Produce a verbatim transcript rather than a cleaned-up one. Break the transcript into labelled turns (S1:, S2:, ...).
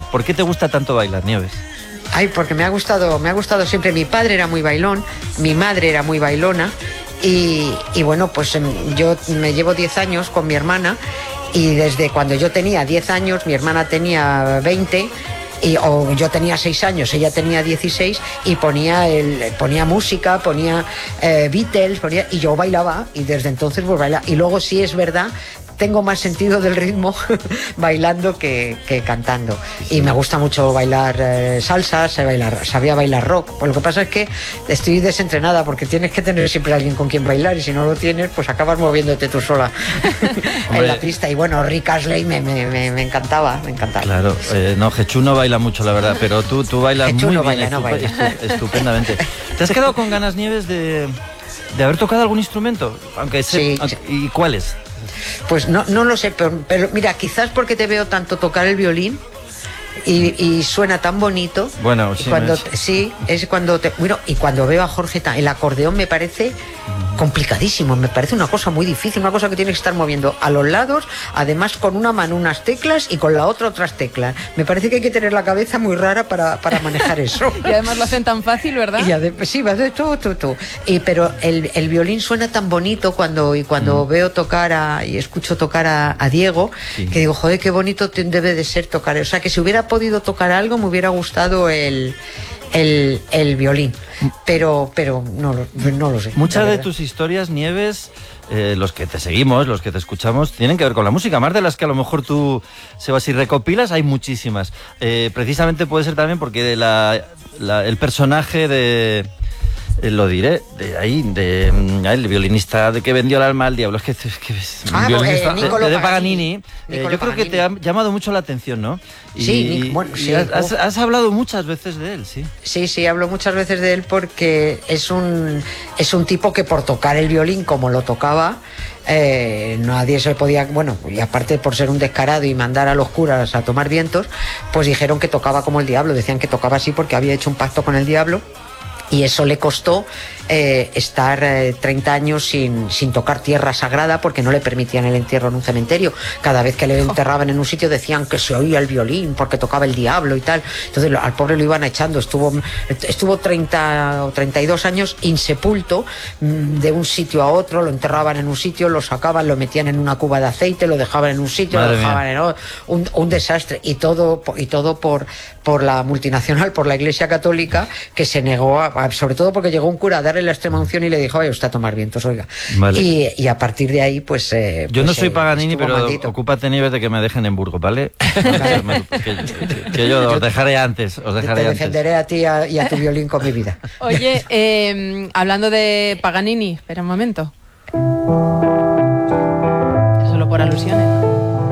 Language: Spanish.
S1: ¿por qué te gusta tanto bailar, Nieves?
S2: Ay, porque me ha gustado, me ha gustado siempre. Mi padre era muy bailón, mi madre era muy bailona y, y bueno, pues yo me llevo diez años con mi hermana y desde cuando yo tenía diez años, mi hermana tenía veinte. Y, o yo tenía seis años, ella tenía dieciséis y ponía el, ponía música, ponía eh, Beatles, ponía, y yo bailaba y desde entonces pues bailaba. Y luego sí es verdad, tengo más sentido del ritmo bailando que, que cantando. Y me gusta mucho bailar eh, salsa, sé bailar, sabía bailar rock. Pues lo que pasa es que estoy desentrenada porque tienes que tener siempre alguien con quien bailar y si no lo tienes, pues acabas moviéndote tú sola en la pista. Y bueno, Rick Astley me, me, me, me encantaba, me encantaba.
S1: Claro, eh, no, Jechu no baila mucho, la verdad, pero tú, tú bailas
S2: Jechu
S1: muy
S2: no
S1: bien,
S2: baila, no baila.
S1: estup estupendamente. ¿Te has quedado con ganas, Nieves, de, de haber tocado algún instrumento? Aunque se,
S2: Sí.
S1: aunque, ¿y cuáles?
S2: Pues no, no lo sé, pero, pero mira, quizás porque te veo tanto tocar el violín y, y suena tan bonito.
S1: Bueno, sí,
S2: cuando
S1: me...
S2: te, sí, es cuando te, bueno, y cuando veo a Jorge, el acordeón me parece complicadísimo, me parece una cosa muy difícil, una cosa que tienes que estar moviendo a los lados, además con una mano unas teclas y con la otra otras teclas. Me parece que hay que tener la cabeza muy rara para, para manejar eso.
S3: Y además lo hacen tan fácil, ¿verdad?
S2: Y ade- sí, va de tú, tú, tú. Y, pero el, el violín suena tan bonito cuando, y cuando mm. veo tocar a, y escucho tocar a, a Diego, sí. que digo, joder, qué bonito te, debe de ser tocar. O sea, que si hubiera podido tocar algo, me hubiera gustado el... El, el violín, pero pero no, no lo sé.
S1: Muchas de tus historias, Nieves, eh, los que te seguimos, los que te escuchamos, tienen que ver con la música, más de las que a lo mejor tú, Sebas, si recopilas, hay muchísimas. Eh, precisamente puede ser también porque de la, la, el personaje de... Eh, lo diré, de ahí, de, de el violinista de que vendió el alma al diablo, es que, es que es un
S2: ah,
S1: violinista
S2: eh,
S1: de, de Paganini. Eh, yo creo
S2: Paganini.
S1: que te ha llamado mucho la atención, ¿no? Y,
S2: sí, bueno, sí.
S1: Y has, has hablado muchas veces de él, sí.
S2: Sí, sí, hablo muchas veces de él porque es un, es un tipo que por tocar el violín como lo tocaba, Eh, nadie se podía, bueno, y aparte por ser un descarado y mandar a los curas a tomar vientos, pues dijeron que tocaba como el diablo, decían que tocaba así porque había hecho un pacto con el diablo. Y eso le costó eh, estar eh, treinta años sin, sin tocar tierra sagrada porque no le permitían el entierro en un cementerio. Cada vez que le enterraban en un sitio decían que se oía el violín porque tocaba el diablo y tal. Entonces al pobre lo iban echando. Estuvo, estuvo treinta o treinta y dos años insepulto, de un sitio a otro, lo enterraban en un sitio, lo sacaban, lo metían en una cuba de aceite, lo dejaban en un sitio,
S1: Madre
S2: lo dejaban
S1: mía.
S2: en otro. Un, un desastre. Y todo, y todo por, por la multinacional, por la Iglesia Católica, que se negó a, sobre todo porque llegó un cura a darle la extrema unción y le dijo, oye, usted a tomar vientos, oiga. Vale. Y, y a partir de ahí, pues... Eh,
S1: yo
S2: pues,
S1: no soy
S2: eh,
S1: Paganini, pero
S2: maldito.
S1: Ocúpate, Nieves, de que me dejen en Burgos, ¿vale? que, que, que yo os dejaré antes, os dejaré
S2: te
S1: antes.
S2: defenderé a ti a, y a tu violín con mi vida.
S3: Oye, eh, hablando de Paganini, espera un momento.